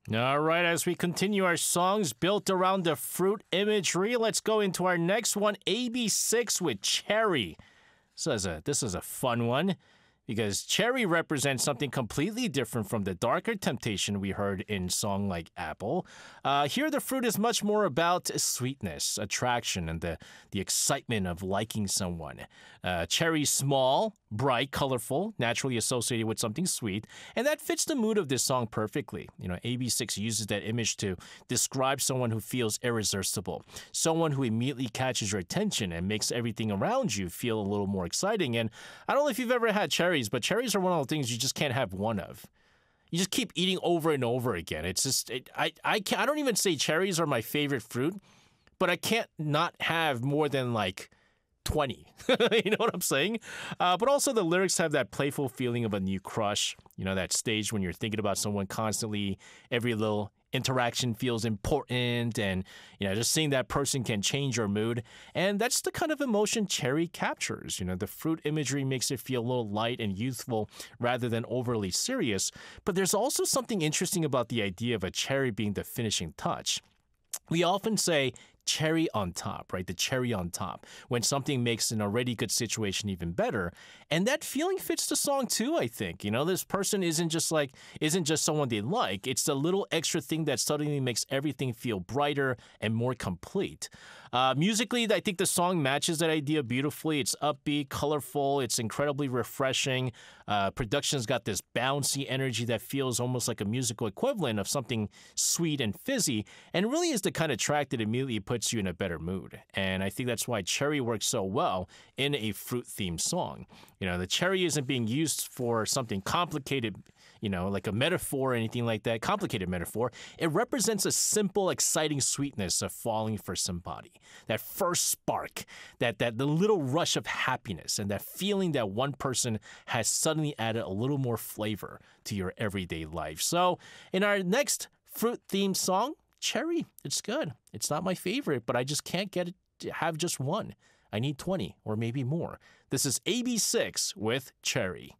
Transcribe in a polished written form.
All right, as we continue our songs built around the fruit imagery, let's go into our next one, AB6 with Cherry. This is a fun one because cherry represents something completely different from the darker temptation we heard in song like Apple. Here, the fruit is much more about sweetness, attraction, and the excitement of liking someone. Cherry's small, bright, colorful, naturally associated with something sweet, and that fits the mood of this song perfectly. AB6 uses that image to describe someone who feels irresistible, someone who immediately catches your attention and makes everything around you feel a little more exciting. And I don't know if you've ever had cherries, but cherries are one of the things you just can't have one of. You just keep eating over and over again. It's just, I don't even say cherries are my favorite fruit, but I can't not have more than like 20. You know what I'm saying? But also the lyrics have that playful feeling of a new crush. That stage when you're thinking about someone constantly, every little interaction feels important, and just seeing that person can change your mood. And that's the kind of emotion cherry captures. The fruit imagery makes it feel a little light and youthful rather than overly serious. But there's also something interesting about the idea of a cherry being the finishing touch. We often say cherry on top, right? The cherry on top, when something makes an already good situation even better. And that feeling fits the song too, I think. This person isn't just someone they like. It's the little extra thing that suddenly makes everything feel brighter and more complete. Musically, I think the song matches that idea beautifully. It's upbeat, colorful, it's incredibly refreshing. Production's got this bouncy energy that feels almost like a musical equivalent of something sweet and fizzy, and really is the kind of track that immediately puts you in a better mood. And I think that's why cherry works so well in a fruit-themed song. The cherry isn't being used for something complicated, like a metaphor or anything like that, complicated metaphor. It represents a simple, exciting sweetness of falling for somebody. That first spark, the little rush of happiness, and that feeling that one person has suddenly added a little more flavor to your everyday life. So in our next fruit-themed song, cherry, it's good. It's not my favorite, but I just can't have just one. I need 20 or maybe more. This is AB6 with Cherry.